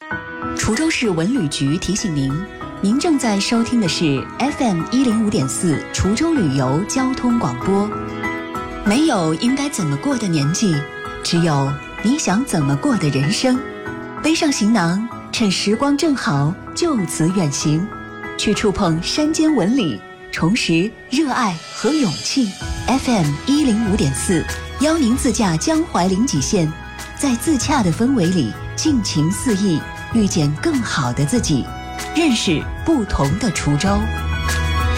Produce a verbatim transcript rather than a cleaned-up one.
滁州市文旅局提醒您，您正在收听的是 F M 一零五点四滁州旅游交通广播。没有应该怎么过的年纪，只有你想怎么过的人生。背上行囊，趁时光正好，就此远行，去触碰山间纹理，重拾热爱和勇气。F M 一零五点四，邀您自驾江淮临济线，在自洽的氛围里尽情肆意，遇见更好的自己，认识不同的滁州。